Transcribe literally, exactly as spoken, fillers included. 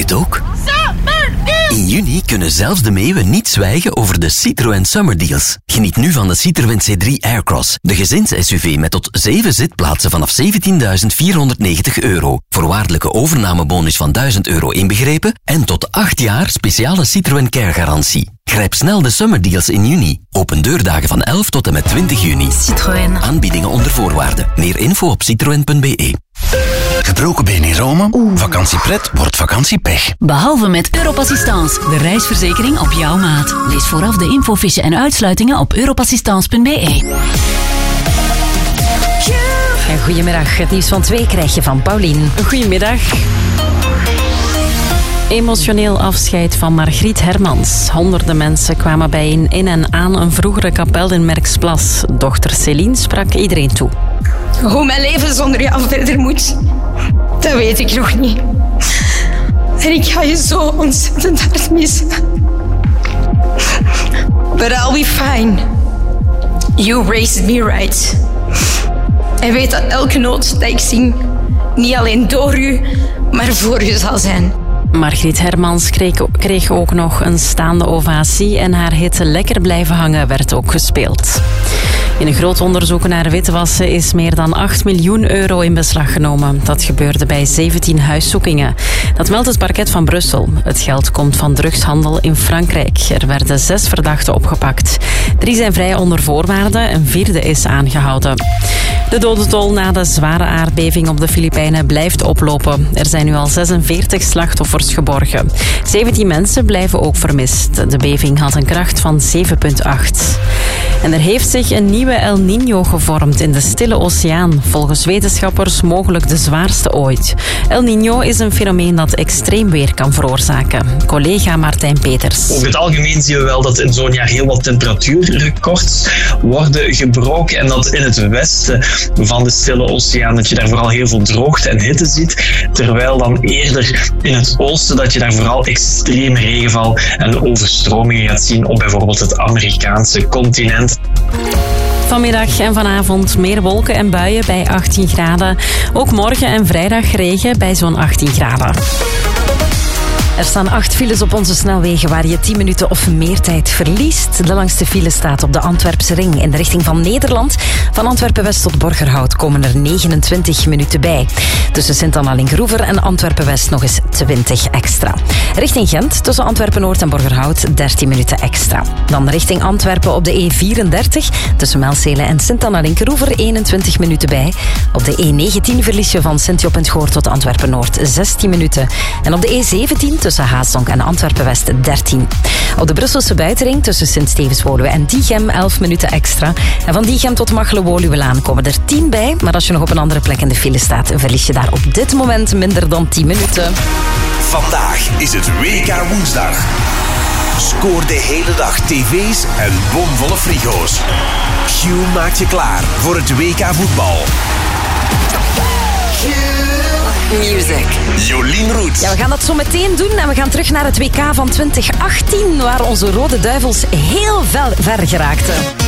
het ook? In juni kunnen zelfs de meeuwen niet zwijgen over de Citroën Summer Deals. Geniet nu van de Citroën C drie Aircross, de gezins-S U V met tot zeven zitplaatsen vanaf zeventienduizend vierhonderdnegentig euro. Voorwaardelijke overnamebonus van duizend euro inbegrepen en tot acht jaar speciale Citroën Care garantie. Grijp snel de Summer Deals in juni. Open deurdagen van elf tot en met twintig juni. Citroën. Aanbiedingen onder voorwaarden. Meer info op citroen punt b e. Gebroken been in Rome? Vakantiepret wordt vakantiepech. Behalve met Europassistance, de reisverzekering op jouw maat. Lees vooraf de infofiche en uitsluitingen op europassistance punt b e. En goedemiddag, het nieuws van twee krijg je van Paulien. Goedemiddag. Emotioneel afscheid van Margriet Hermans. Honderden mensen kwamen bijeen in en aan een vroegere kapel in Merksplas. Dochter Céline sprak iedereen toe. Hoe mijn leven zonder jou verder moet, dat weet ik nog niet. En ik ga je zo ontzettend hard missen. But I'll be fine. You raised me right. En weet dat elke noot dat ik zing niet alleen door u, maar voor u zal zijn. Margriet Hermans kreeg, kreeg ook nog een staande ovatie en haar hit Lekker blijven hangen werd ook gespeeld. In een groot onderzoek naar witwassen is meer dan acht miljoen euro in beslag genomen. Dat gebeurde bij zeventien huiszoekingen. Dat meldt het parket van Brussel. Het geld komt van drugshandel in Frankrijk. Er werden zes verdachten opgepakt. Drie zijn vrij onder voorwaarden, een vierde is aangehouden. De dodentol na de zware aardbeving op de Filipijnen blijft oplopen. Er zijn nu al zesenveertig slachtoffers geborgen. zeventien mensen blijven ook vermist. De beving had een kracht van zeven komma acht. En er heeft zich een nieuwe El Niño gevormd in de Stille Oceaan. Volgens wetenschappers mogelijk de zwaarste ooit. El Niño is een fenomeen dat extreem weer kan veroorzaken. Collega Martijn Peters. Over het algemeen zien we wel dat in zo'n jaar heel wat temperatuurrecords worden gebroken. En dat in het westen van de Stille Oceaan dat je daar vooral heel veel droogte en hitte ziet. Terwijl dan eerder in het oosten dat je daar vooral extreme regenval en overstromingen gaat zien op bijvoorbeeld het Amerikaanse continent. Vanmiddag en vanavond meer wolken en buien bij achttien graden. Ook morgen en vrijdag regen bij zo'n achttien graden. Er staan acht files op onze snelwegen waar je tien minuten of meer tijd verliest. De langste file staat op de Antwerpse ring in de richting van Nederland. Van Antwerpen-West tot Borgerhout komen er negenentwintig minuten bij. Tussen Sint-Anna-Lingeroever en Antwerpen-West nog eens twintig extra. Richting Gent tussen Antwerpen-Noord en Borgerhout dertien minuten extra. Dan richting Antwerpen op de E vierendertig tussen Melzele en Sint-Anna-Lingeroever eenentwintig minuten bij. Op de E negentien verlies je van Sint-Job en het Goor tot Antwerpen-Noord zestien minuten. En op de E zeventien tussen Haasdonk en Antwerpen-West dertien. Op de Brusselse buitenring tussen Sint-Stevens-Woluwe en Diegem elf minuten extra. En van Diegem tot Machelen-Woluwelaan komen er tien bij. Maar als je nog op een andere plek in de file staat, verlies je daar op dit moment minder dan tien minuten. Vandaag is het W K woensdag. Scoor de hele dag tv's en bomvolle frigo's. Q maakt je klaar voor het W K voetbal. Music. Jolien Roets. Ja, we gaan dat zo meteen doen en we gaan terug naar het W K van twintig achttien, waar onze Rode Duivels heel ver geraakten.